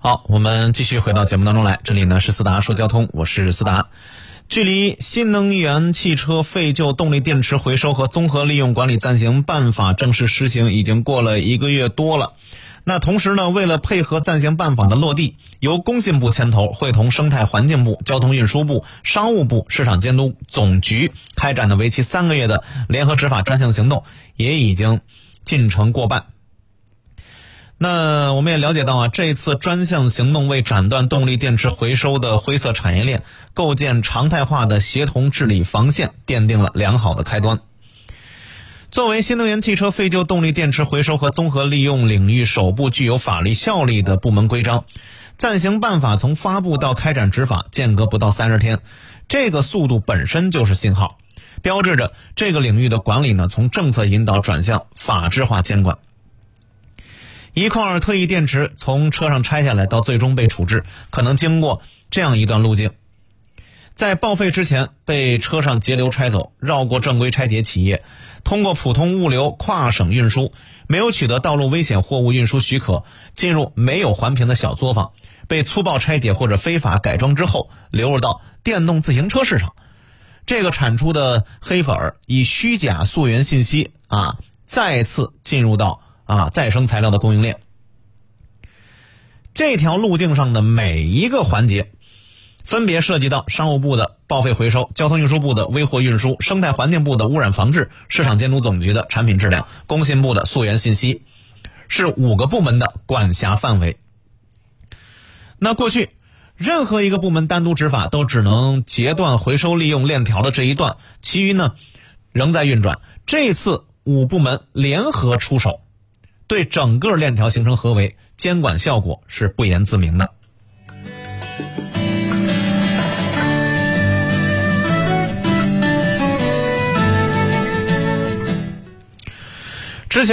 好，我们继续回到节目当中来，这里呢是思达说交通，我是思达。距离新能源汽车废旧动力电池回收和综合利用管理暂行办法正式施行已经过了1个月多了。那同时呢，为了配合暂行办法的落地，由工信部牵头，会同生态环境部、交通运输部、商务部、市场监督总局开展的为期3个月的联合执法专项行动，也已经进程过半。那我们也了解到这一次专项行动为斩断动力电池回收的灰色产业链，构建常态化的协同治理防线，奠定了良好的开端。作为新能源汽车废旧动力电池回收和综合利用领域首部具有法律效力的部门规章，暂行办法从发布到开展执法间隔不到30天，这个速度本身就是信号，标志着这个领域的管理呢从政策引导转向法制化监管。一块退役电池从车上拆下来到最终被处置，可能经过这样一段路径：在报废之前被车上截流拆走，绕过正规拆解企业，通过普通物流跨省运输，没有取得道路危险货物运输许可，进入没有环评的小作坊，被粗暴拆解或者非法改装之后流入到电动自行车市场。这个产出的黑粉以虚假溯源信息再次进入到再生材料的供应链。这条路径上的每一个环节分别涉及到商务部的报废回收、交通运输部的危货运输、生态环境部的污染防治、市场监督总局的产品质量、工信部的溯源信息，是5个部门的管辖范围。那过去任何一个部门单独执法都只能截断回收利用链条的这一段，其余呢仍在运转。这次5部门联合出手，对整个链条形成合围，监管效果是不言自明的。